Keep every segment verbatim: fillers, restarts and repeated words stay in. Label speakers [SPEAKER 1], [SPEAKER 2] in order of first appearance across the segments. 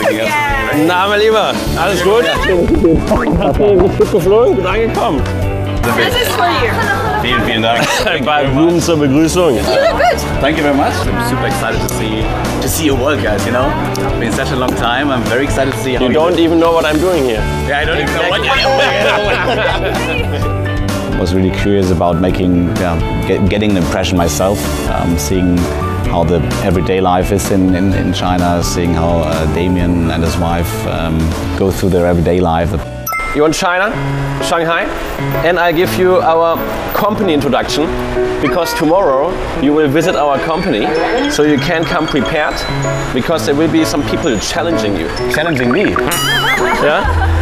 [SPEAKER 1] Na, mein Lieber, alles gut? Hast du gut geflogen? Gut angekommen?
[SPEAKER 2] This is for you.
[SPEAKER 3] Vielen, vielen Dank.
[SPEAKER 1] Ein paar Blumen zur Begrüßung.
[SPEAKER 2] You look good.
[SPEAKER 3] Thank you very much. I'm super excited to see to see your work, guys. You know, it's been such a long time. I'm very excited to see how
[SPEAKER 1] You
[SPEAKER 3] you
[SPEAKER 1] don't
[SPEAKER 3] do.
[SPEAKER 1] even know what I'm doing here.
[SPEAKER 3] Yeah, I don't even know what you're doing. I was really curious about making, yeah, get, getting an impression myself, um, seeing how the everyday life is in, in, in China, seeing how uh, Damien and his wife um, go through their everyday life.
[SPEAKER 1] You want China, Shanghai, and I'll give you our company introduction, because tomorrow you will visit our company, so you can come prepared, because there will be some people challenging you.
[SPEAKER 3] Challenging me?
[SPEAKER 1] Yeah?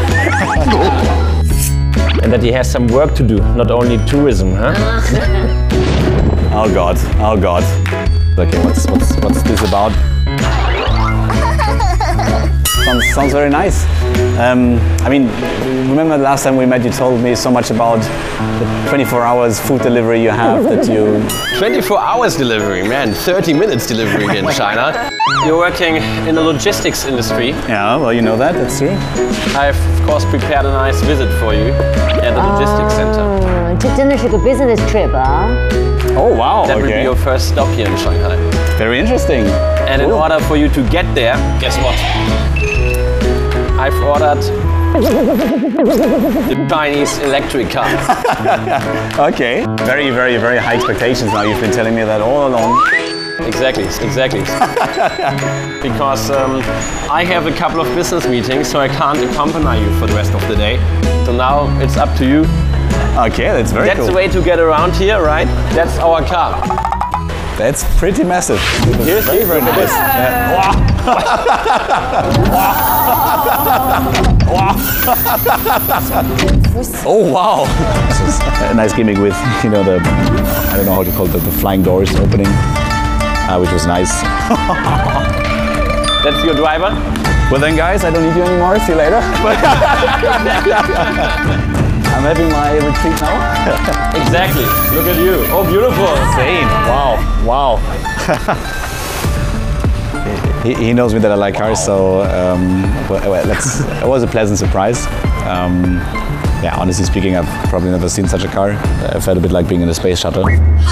[SPEAKER 1] And that he has some work to do, not only tourism, huh?
[SPEAKER 3] Oh God, oh God. Okay, what's, what's, what's this about? Sounds, sounds very nice. Um, I mean, remember the last time we met, you told me so much about the twenty-four hours food delivery you have that you...
[SPEAKER 1] twenty-four hours delivery, man, thirty minutes delivery here in China. You're working in the logistics industry.
[SPEAKER 3] Yeah, well, you know that, that's true.
[SPEAKER 1] I've, of course, prepared a nice visit for you at the logistics center.
[SPEAKER 4] 这真的是个 business trip 啊
[SPEAKER 3] Oh, wow,
[SPEAKER 1] That will be
[SPEAKER 3] okay.
[SPEAKER 1] your first stop here in Shanghai.
[SPEAKER 3] Very interesting.
[SPEAKER 1] And in
[SPEAKER 3] Cool.
[SPEAKER 1] order for you to get there, guess what? I've ordered the Chinese electric car.
[SPEAKER 3] Okay. Very, very, very high expectations now. You've been telling me that all along.
[SPEAKER 1] Exactly, exactly. Because um, I have a couple of business meetings, so I can't accompany you for the rest of the day. So now it's up to you.
[SPEAKER 3] Okay, that's very
[SPEAKER 1] That's
[SPEAKER 3] cool.
[SPEAKER 1] the way to get around here, right? That's our car.
[SPEAKER 3] That's pretty massive.
[SPEAKER 1] Here's
[SPEAKER 3] very, very nice. Oh wow! This is a nice gimmick with, you know, the, I don't know how to call it, the flying doors opening, uh, which was nice.
[SPEAKER 1] That's your driver?
[SPEAKER 3] Well then guys, I don't need you anymore, see you later. I'm having my retreat now.
[SPEAKER 1] Exactly. Look at you. Oh, beautiful.
[SPEAKER 3] Insane. Wow, wow. he, he knows me that I like cars, so um, well, well, that's, it was a pleasant surprise. Um, yeah, honestly speaking, I've probably never seen such a car. I felt a bit like being in a space shuttle.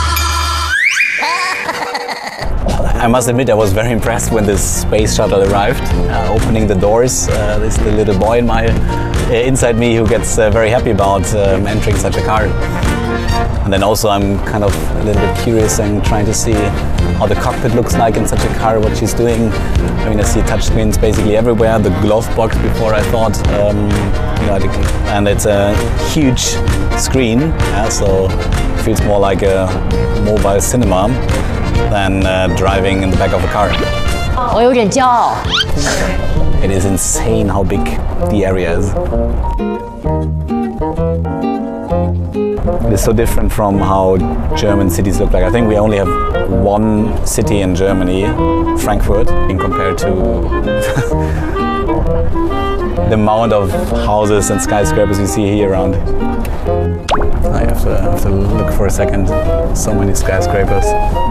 [SPEAKER 3] I must admit, I was very impressed when this space shuttle arrived. Uh, opening the doors, uh, there's the little boy in my, uh, inside me who gets uh, very happy about um, entering such a car. And then also I'm kind of a little bit curious and trying to see how the cockpit looks like in such a car, what she's doing. I mean, I see touchscreens basically everywhere, the glove box before I thought, um, you know, and it's a huge screen, yeah, so it feels more like a mobile cinema than uh, driving in the back of a car.
[SPEAKER 4] 我有点骄傲
[SPEAKER 3] It is insane how big the area is. It is so different from how German cities look like. I think we only have one city in Germany, Frankfurt, in compared to the amount of houses and skyscrapers you see here around. I have to, have to look for a second. So many skyscrapers.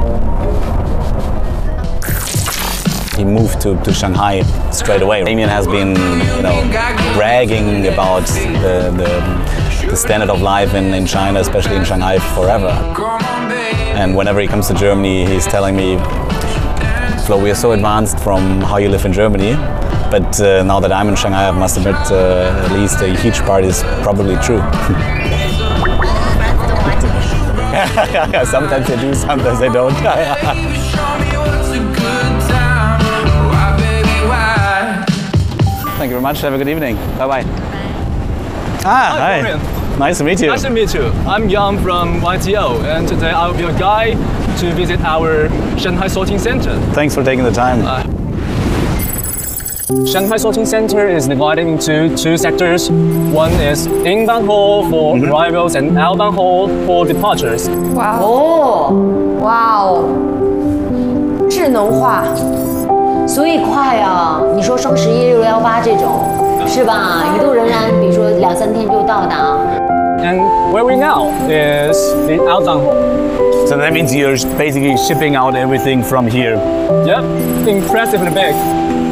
[SPEAKER 3] He moved to, to Shanghai straight away. Damien has been, you know, bragging about the, the, the standard of life in, in China, especially in Shanghai, forever. And whenever he comes to Germany, he's telling me, Flo, we are so advanced from how you live in Germany, but uh, now that I'm in Shanghai, I must admit, uh, at least a huge part is probably true. Sometimes they do, sometimes they don't. Thank you very much. Have a good evening. Bye-bye. Ah, hi.
[SPEAKER 5] Florian.
[SPEAKER 3] Nice to meet you.
[SPEAKER 5] Nice to meet you. I'm Yang from Y T O, and today I will be your guide to visit our Shanghai Sorting Center.
[SPEAKER 3] Thanks for taking the time.
[SPEAKER 5] Uh, Shanghai Sorting Center is divided into two sectors. One is inbound hall for
[SPEAKER 3] Mm-hmm.
[SPEAKER 5] arrivals and outbound hall for departures.
[SPEAKER 4] 哦，
[SPEAKER 2] 哇哦，智能化。
[SPEAKER 4] 所以快啊！你说双十一、六幺八这种，是吧？移动人员，比如说两三天就到达。
[SPEAKER 5] And where we now is the outbound hall.
[SPEAKER 3] So that means you're basically shipping out everything from here.
[SPEAKER 5] Yep, impressively big.